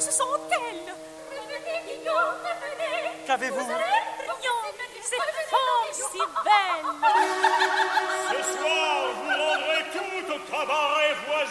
ce sont elles. Qu'avez-vous? Rien, cette femme si belle.